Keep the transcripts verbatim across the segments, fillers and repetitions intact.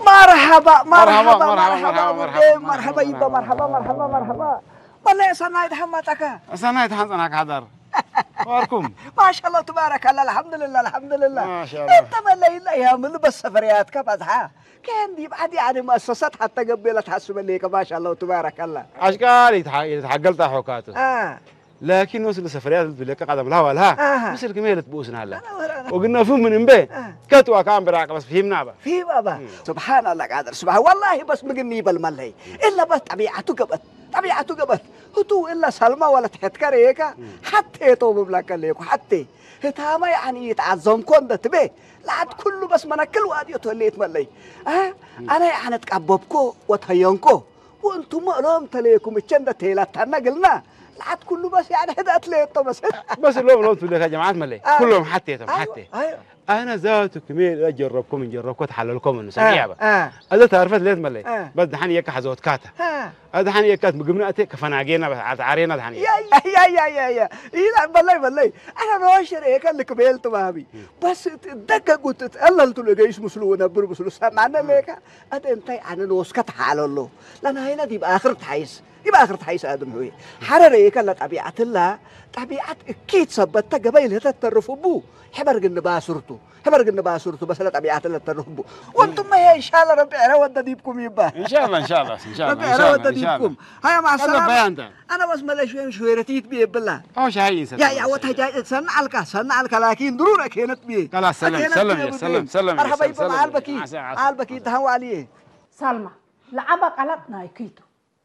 مرحبا مرحبا مرحبا مرحبا مرحبا مرحبا يبا مرحبا مرحبا مرحبا والله سنايد حماتك سنايد حنطنك حضر واركم ما شاء الله تبارك الله الحمد لله الحمد لله ما شاء الله انت ما لا يا من بس سفريات كبزها كان دي بعد يعني مؤسسات حتى قبلت حسب ليك ما شاء الله تبارك الله اشكال يتحقلت حوكاته اه لكن وصل سفريات بلك قدم لها ولا آه. مثل كمية بوسنا هلا وقلنا فهم من امبي كتوا كان براك بس فهمنا بقى في بابا سبحان الله قادر سبحان والله بس مقني بالملهي الا بس طبيعته قبت طبيعته قبت هتو الا سلمى ولا تحتكر هيك حتى تو بلاك ليك حتى هتاما يعني يتعظم كون تبي لعد كله بس منكل وادي توليت ملي ها انا يعني تقببكو وتهينكو وانتم مقلوم تليكم الشنده تيلاتنا قلنا لعد كله بس يعني هدأت لي بس بس لو لو تقول لك يا جماعه ملي آه. كلهم حتى تم أيوة. حتى أيوة. انا ذات كمية اجربكم نجربكم تحللكم انه آه. سريع بقى آه. هذا تعرفت ليه ملي آه. بس دحين يك حزوت كاتا ها هذا دحين يك مقمنا اتك فناجينا بس عارينا دحين يا يا يا يا يا لا بالله بالله انا روشر هيك اللي قبلت بابي بس تدقق وتتقلل تلقى اسمه سلو نبر بسلو سمعنا ليك اد انت يعني نوسكت حال الله لان هنا دي باخر تحيس يبقى اخر تحيس ادم هو حرر هيك لا طبيعه الله طبيعه اكيد ثبت قبيل هتترفوا بو حبر قلنا باسرته حبر قلنا باسرته بس لا طبيعه الله ترفوا وانتم ما ان شاء الله ربي عرود ديبكم يبا ان شاء الله ان شاء الله ان شاء الله ربي عرود ديبكم هيا مع السلامه انا بس ملا شويه شويه رتيت بيه بالله هو شاي يا يا وتها سن عليك سن عليك لكن ضرورة كانت بيه لا سلم سلم يا سلم سلم مرحبا يبا مع البكي مع البكي تهوى عليه سلمى لعبك قلبنا كيتو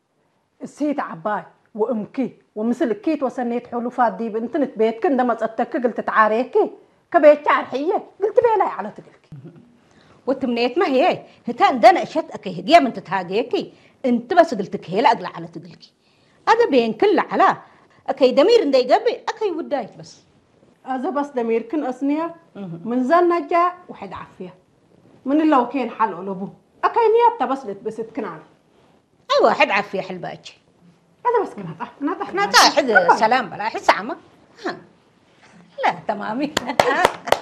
السيد عباي وامكي ومثل كيت وسنيت حلوفات دي بنتنت بيت كندا ما صدتك قلت تعاريكي كبيت تعرحيه قلت بيلا على تقلكي وتمنيت ما هي هتان دنا اشتك هديه من تتهاجيكي انت بس قلتك هي لا اقلع على تقلكي هذا بين كل على اكي دمير اندي قبي اكي ودايت بس هذا بس دمير كن أصنية من زن جاء وحد عافية من اللي كان حل قلبه أكي نيات بس بس تكنعل ايوه حد عافية حلباجي هذا بس كنا طح نطح نطح سلام بلا حس عمى لا تمامي